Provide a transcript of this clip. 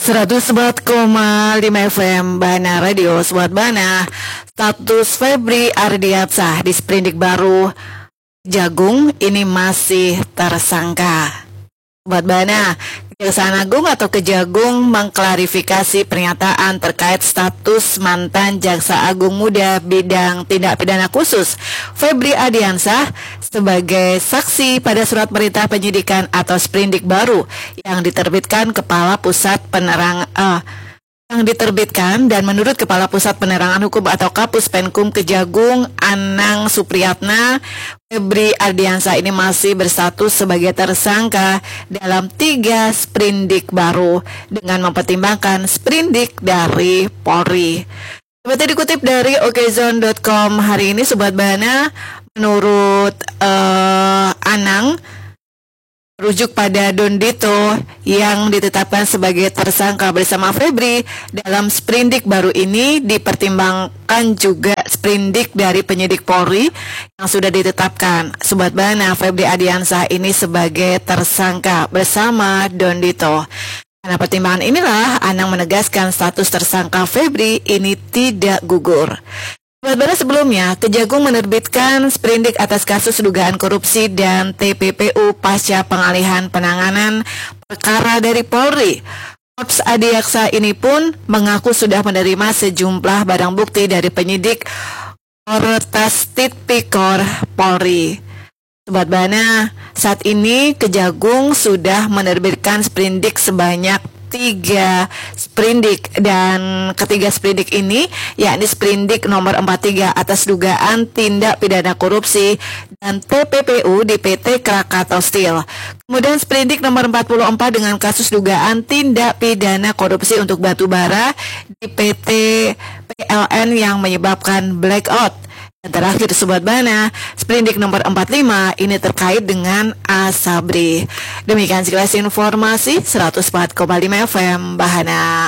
104,5 FM Bana Radio. Sobat Bana, status Febri Ardiansah di sprindik baru Jagung ini masih tersangka. Sobat Bana, Kejaksaan Agung atau Kejagung mengklarifikasi pernyataan terkait status mantan Jaksa Agung Muda bidang tindak pidana khusus Febri Ardiansah sebagai saksi pada surat perintah penyidikan atau sprindik baru yang diterbitkan Kepala Pusat dan menurut Kepala Pusat Penerangan Hukum atau Kapus Penkum Kejagung Anang Supriyatna, Febri Ardiansah ini masih berstatus sebagai tersangka dalam 3 sprindik baru dengan mempertimbangkan sprindik dari Polri. Seperti dikutip dari okezone.com hari ini, Sobat Bana, menurut Anang, merujuk pada Dondito yang ditetapkan sebagai tersangka bersama Febri dalam sprindik baru ini dipertimbangkan juga sprindik dari penyidik Polri yang sudah ditetapkan. Sobat Bana, Febri Ardiansah ini sebagai tersangka bersama Dondito. Karena pertimbangan inilah Anang menegaskan status tersangka Febri ini tidak gugur. Sobat Bana, sebelumnya Kejagung menerbitkan sprindik atas kasus dugaan korupsi dan TPPU pasca pengalihan penanganan perkara dari Polri. Korps Adiaksa ini pun mengaku sudah menerima sejumlah barang bukti dari penyidik Kortas Tipikor Polri. Sobat Bana, saat ini Kejagung sudah menerbitkan sprindik sebanyak 3 sprindik, dan ketiga sprindik ini yakni sprindik nomor 43 atas dugaan tindak pidana korupsi dan TPPU di PT Krakatau Steel. Kemudian sprindik nomor 44 dengan kasus dugaan tindak pidana korupsi untuk batu bara di PT PLN yang menyebabkan blackout. Dan terakhir, Sobat Bana, sprindik nomor 45 ini terkait dengan Asabri. Demikian sekilas informasi 104,5 FM Bahana.